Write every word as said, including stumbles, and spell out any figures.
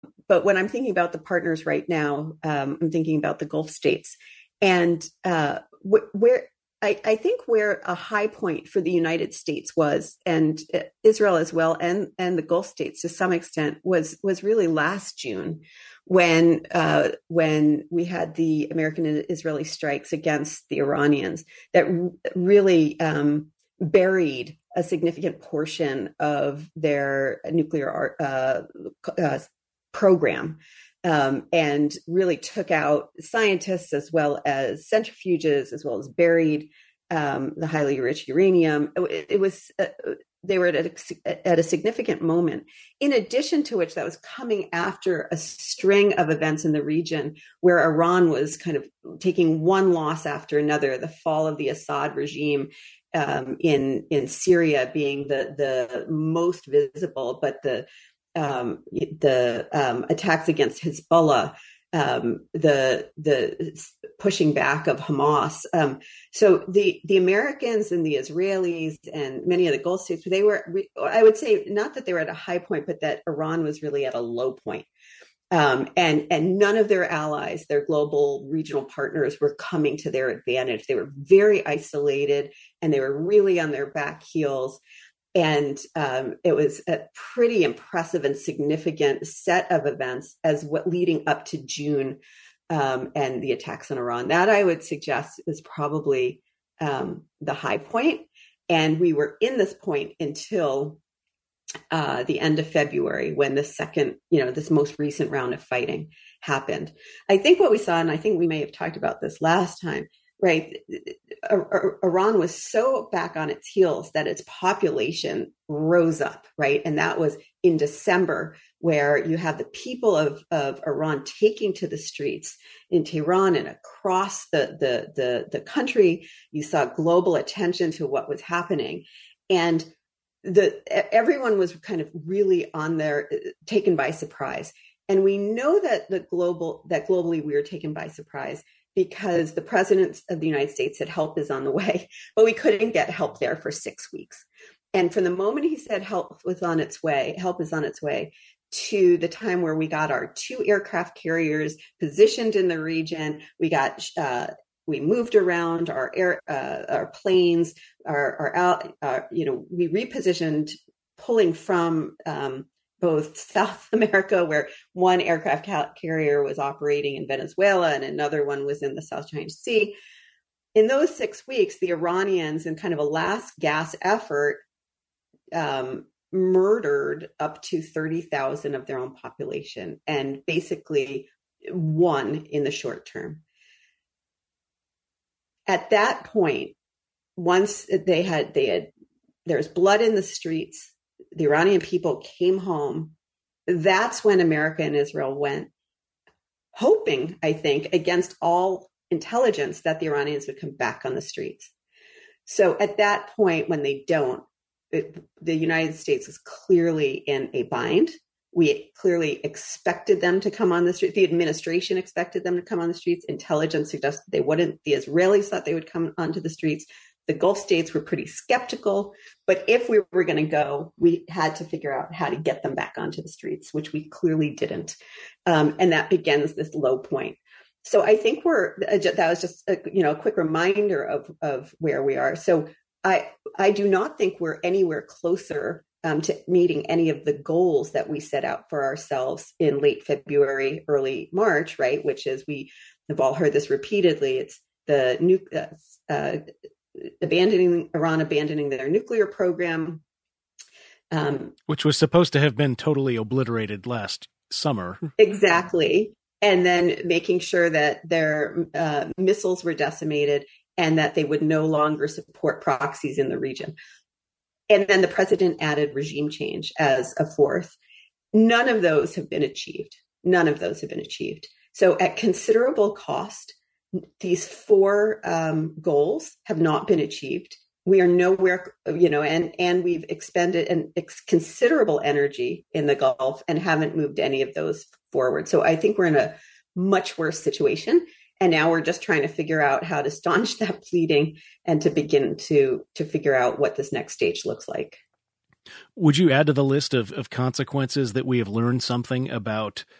but when I'm thinking about the partners right now, um, I'm thinking about the Gulf states. And uh, wh- where I, I think where a high point for the United States was, and Israel as well, and and the Gulf states to some extent, was was really last June, when uh, when we had the American and Israeli strikes against the Iranians that r- really um, buried a significant portion of their nuclear uh, uh, program, um, and really took out scientists as well as centrifuges, as well as buried um, the highly enriched uranium. It, it was uh, they were at a, at a significant moment. In addition to which, that was coming after a string of events in the region where Iran was kind of taking one loss after another. The fall of the Assad regime um, in in Syria being the the most visible, but the um, the um, attacks against Hezbollah, um, the the pushing back of Hamas. Um, so the the Americans and the Israelis and many of the Gulf states, they were, I would say, not that they were at a high point, but that Iran was really at a low point. Um, and and none of their allies, their global regional partners, were coming to their advantage. They were very isolated, and they were really on their back heels. And um, it was a pretty impressive and significant set of events as what leading up to June um, and the attacks on Iran. That I would suggest is probably um, the high point. And we were in this point until uh, the end of February, when the second, you know, this most recent round of fighting happened. I think what we saw, and I think we may have talked about this last time, right? Iran was so back on its heels that its population rose up, right? And that was in December, where you have the people of, of Iran taking to the streets in Tehran and across the, the, the, the country. You saw global attention to what was happening. And the everyone was kind of really on their, taken by surprise. And we know that the global, that globally we were taken by surprise because the president of the United States said help is on the way, but we couldn't get help there for six weeks. And from the moment he said help was on its way, help is on its way, to the time where we got our two aircraft carriers positioned in the region, we got, uh, we moved around our air, uh, our planes, our, our out, uh, you know, we repositioned, pulling from um, both South America, where one aircraft carrier was operating in Venezuela and another one was in the South China Sea. In those six weeks, the Iranians, in kind of a last gasp effort, um, murdered up to thirty thousand of their own population and basically won in the short term. At that point, once they had, they had, there's blood in the streets, the Iranian people came home. That's when America and Israel went, hoping, I think, against all intelligence, that the Iranians would come back on the streets. So at that point, when they don't, it, the United States is clearly in a bind. We clearly expected them to come on the street. The administration expected them to come on the streets. Intelligence suggested they wouldn't. The Israelis thought they would come onto the streets. The Gulf states were pretty skeptical. But if we were going to go, we had to figure out how to get them back onto the streets, which we clearly didn't. Um, and that begins this low point. So I think we're, that was just a, you know, a quick reminder of, of where we are. So I, I do not think we're anywhere closer um, to meeting any of the goals that we set out for ourselves in late February, early March, right? Which is, we have all heard this repeatedly. It's the new, uh, uh, abandoning Iran, abandoning their nuclear program. Um, Which was supposed to have been totally obliterated last summer. Exactly. And then making sure that their uh, missiles were decimated and that they would no longer support proxies in the region. And then the president added regime change as a fourth. None of those have been achieved. None of those have been achieved. So at considerable cost, these four um, goals have not been achieved. We are nowhere, you know, and, and we've expended an ex- considerable energy in the Gulf and haven't moved any of those forward. So I think we're in a much worse situation. And now we're just trying to figure out how to staunch that bleeding and to begin to, to figure out what this next stage looks like. Would you add to the list of, of consequences that we have learned something about